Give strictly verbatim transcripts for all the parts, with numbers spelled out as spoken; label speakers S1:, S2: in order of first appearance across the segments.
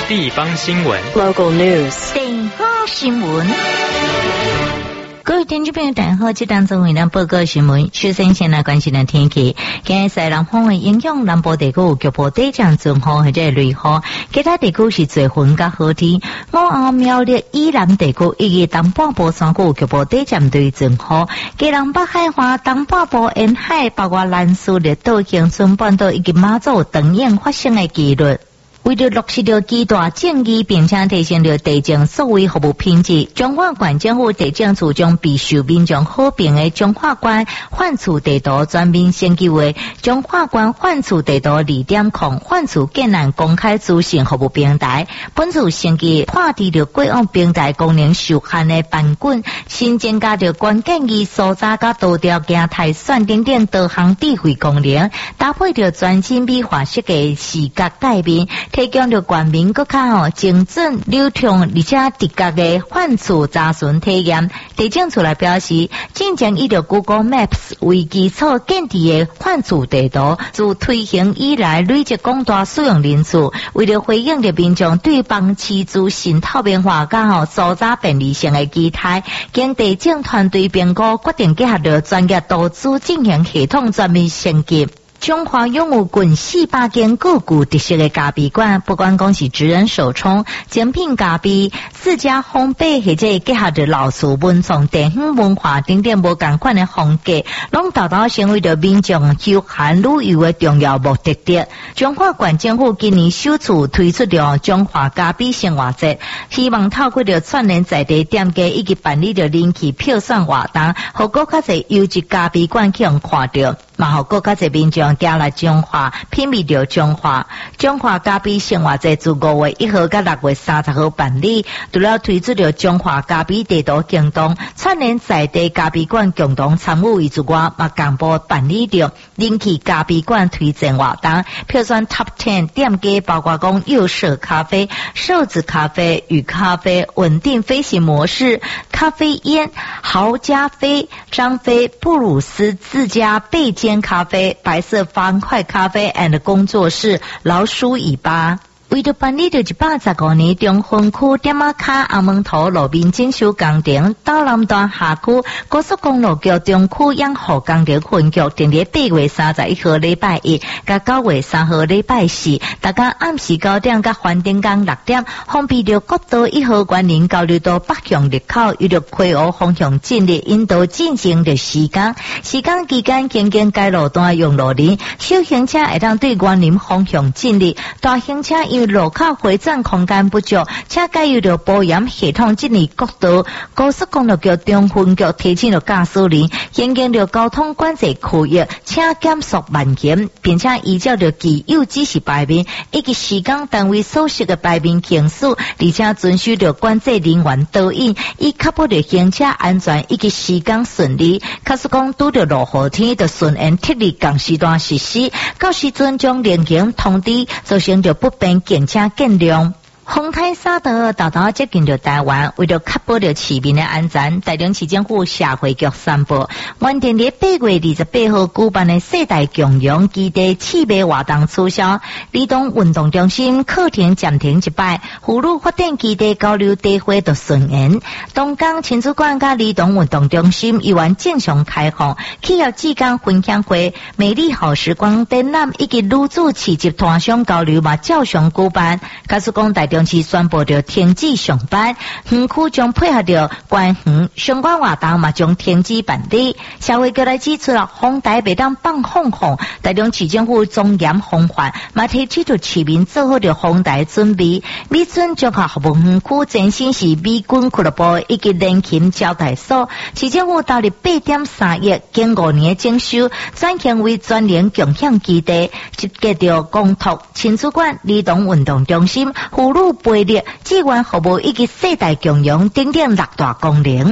S1: 地方新闻
S2: Local news
S3: 地方新闻。各位听众朋友，大家好，这当中为咱报告新闻。首先先来关心的天气，今日西南风的影响，南部地区有局部地降阵雨或者雷雨，其他地区是多云甲好天。我澳苗栗以南地区以及东半部山区有局部地降对阵雨，基隆北海岸东半部沿海，包括兰屿、列岛、恒春半岛以及马祖等影发生的几率。为了落实到极大建议，并且提升了地政所谓服务品质，中华县政府地政处将备受民众好评的中华县换厝地图全面升级为中华县换厝地图二点零换厝建案公开资讯服务平台。本次升级破除了过往平台功能受限的版本，新增加了关键字所在甲多条件态选等等多项智慧功能，搭配着全新美化设计视觉界面。提供了全面更较哦精准、流畅而且直觉的换厝查询体验。地政处来表示，正将以着 Google Maps 为基础建立的换厝地图，自推行以来累积广大使用人数。为了回应着民众对房市资讯透明化甲哦所在便利性的期待，经地政团队评估，决定结合了专业投资进行系统全面升级。中华拥有近四百间各具特色的咖啡馆，不管讲是职人手冲、精品咖啡、自家烘焙，或者结合着老树文创、地方文化等等无同款的风格，拢达到成为着民众休闲旅游的重要目的地。中华县政府今年首次推出了中华咖啡生活节，希望透过着串联在地店家以及办理着人气票选活动，互更较侪优质咖啡馆去用看到。嘛，互更较侪民众行来中华，品味着中华。中华咖啡生活节自五月一号到六月三十号办理，除了推出了中华咖啡地图行动，串联在地咖啡馆共同参与之外，嘛共步办理着人气咖啡馆推荐活动，票选 Top 十 店家，包括讲右舍咖啡、瘦子咖啡、与咖啡、稳定飞行模式、咖啡烟、豪加菲、张飞、布鲁斯自家贝煎咖啡、白色方块咖啡 and 工作室、老鼠尾巴。为了办理着一百十五年中分区点啊卡阿门头路面整修工程，到南段下区高速公路局中区养护工程分局定伫八月三十一号礼拜一，甲九月三号礼拜四，大家暗时九点甲环顶港六点，封闭着国道一号关联交流道北向入口，与着溪湖方向进入引导进行着施工。施工期间，经经该路段用路人小型车会当对园林方向进入，大型车因为路口回转空间不足，且该有着保险系统进入国道。高速公路局中分局提醒了驾驶人，经经着交通管制区域，请减速慢行，并且依照着既有指示牌面以及施工单位所设的牌面行驶，而且遵守着管制人员导引，以确保着行车安全以及施工顺利。假使讲拄着落雨天，就顺延thiết立共时段实施，到时阵将另行通知，造成着不便行车减量。风台沙德豆豆接近着台湾，为了确保着市民的安全，台中市政府社会局宣布，原定伫八月二十八号举办的世代共融基地试卖活动取消，儿童运动中心课程暂停一摆，妇女发展基地交流大会就顺延。东港亲子馆甲儿童运动中心依然正常开放，企业志工分享会、美丽好时光展览以及女子市集团商交流嘛照常举办。假使讲台中市宣布着停止上班，园区将配合着关园相关活动嘛将停止办理。社会局来指出了，风台袂当放放风，台中市政府庄严风范，嘛提出着市民做好着风台准备。美尊综合服务园区前身是美军俱乐部以及联勤招待所，市政府投入八点三亿，经五年的整修，转型为专联共享基地，集结着公托、亲子馆、儿童运动中心、妇女陪练、志愿服务以及世代共融等等六大功能。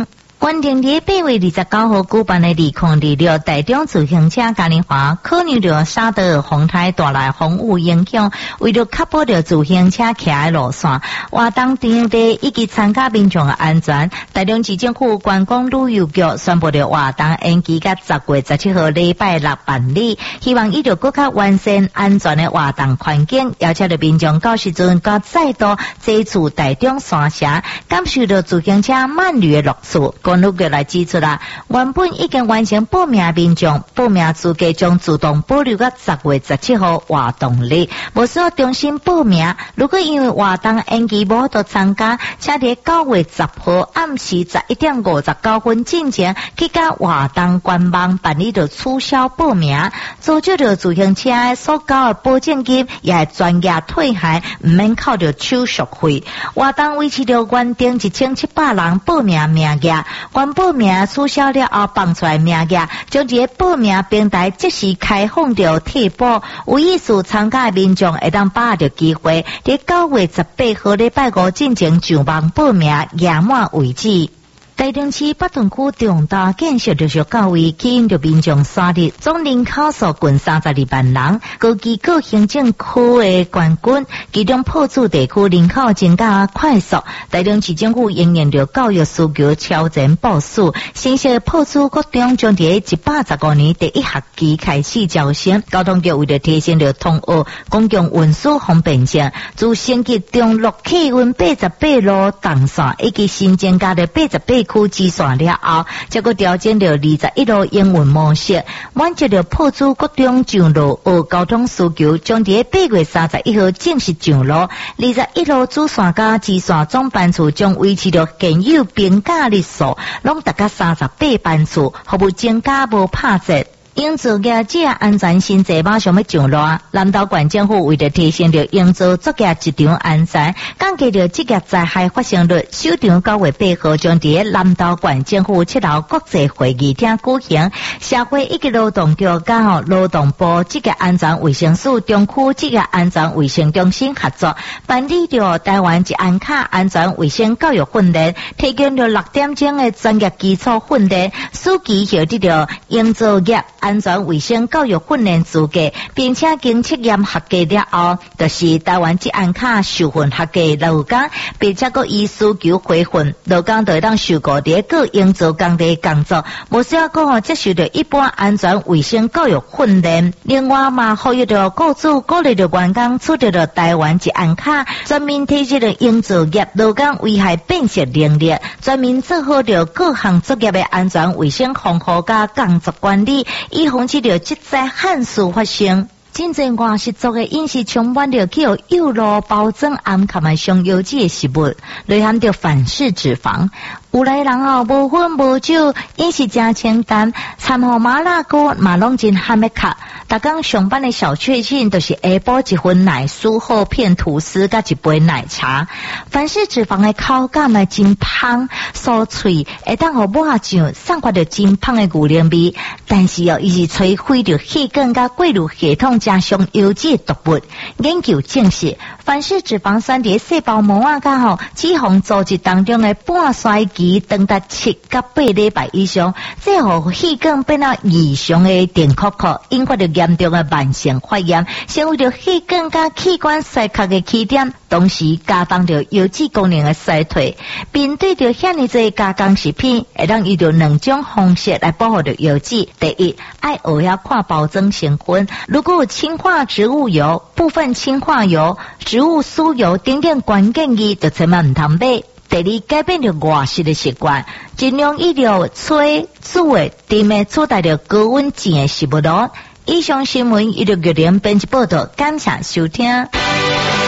S3: 原定伫八月二十九號舉辦的二零二六台中自行車嘉年華，考慮到沙德風台帶來風雨影響，為了確保着自行車騎路線，活動場地以及參加民眾的安全，台中市政府觀光旅遊局宣布着活動延期到十月十七號禮拜六辦理，希望伊着更加完善安全的活動環境，邀請着民眾到時陣甲再度接觸台中山城，感受到自行車慢旅的樂趣。公路局來指出啦，原本已經完成報名民眾報名資格將自動保留到十月十七號活動日，無需要重新報名。如果因為活動延期無法度參加，請喺九月十號暗時十一點五十九分之前去到活動官網辦理着取消報名，做咗着自行車所交的保證金也係專業退還，唔免扣着手續費。活動維持着原定一千七百人報名名額。原報名取消了後放出來名額，將這個報名平台即時開放着退補，有意思參加的民眾會當把握着機會，喺九月十八號禮拜五進行上網報名，額滿為止。台中市北屯區重大建設着到位，吸引着民眾刷入，總人口數近三十二萬人。各機構行政區的冠軍，其中埔子地區人口增加快速。台中市政府應驗着教育需求超前部署，新設埔子國中將喺一百十五年第一學期開始招生。交通局為了提升着通學公共運輸方便性，自升級中六客運八十八路動線以及新增加的八十八區支線了後，結果調整了二十一路營運模式，滿足了埔子國中上路和交通需求，將喺八月三十一號正式上路。二十一路主線加支線總班次將維持了現有評價日數，攏達到三十八班次，服務增加無拍折。營造業這安全新制馬上要上路，南投縣政府為了提升着營造作業職場安全，降低着職業災害發生率，首場九月八號將喺南投縣政府七樓國際會議廳舉行。社會以及勞動局加上勞動部職業安全衛生署中區職業安全衛生中心合作，辦理着台灣職安卡安全衛生教育訓練，提供着六點鐘的專業基礎訓練，司機獲得着營造業安全衛生教育訓練資格，並且經測驗合格了後，就是台灣職安卡受訓合格勞工，並且個依需求回訓，勞工就會當受雇喺各營造工地工作，無需要講接受到一般安全衛生教育訓練。另外嘛，呼籲到雇主鼓勵到員工取得了台灣職安卡，專門提升了營造業勞工危害辨識能力，專門做好了各項作業的安全衛生防護加工作管理。以防止着即災憾事發生。真正外食族的飲食充滿着具有幼肉包裝暗含的上油脂的食物，內含着反式脂肪。有來人哦，無薰無酒，飲食真清淡，參和麻辣鍋嘛攏真含的卡。逐工上班的小確幸，就是下晡一份奶酥、厚片吐司，甲一杯奶茶。反式脂肪的口感嘛真香酥脆，會當互抹醬散發着真香的牛奶味。但是哦，伊是摧毀着血管甲過濾系統加上油脂毒物。研究證實，反式脂肪酸佇細胞膜啊甲吼脂肪組織當中的半衰期長達七到八禮拜以上，這互血管變到異常的電酷酷，引發着嚴重的慢性發炎，成為着血管甲器官衰竭的起點，同時加重着油脂功能的衰退。並對着遐尼濟加工食品，會當用着兩種方式來保護着油脂。第一，愛學曉看包裝成分，如果有氫化植物油、部分氫化油、植物酥油等等關鍵字，就千萬唔通買。第二，改變着外食的習慣，盡量以着炊、煮的、甜的取代着高溫煎的食物咯。以上新聞由玉蓮編輯報道，感謝收聽。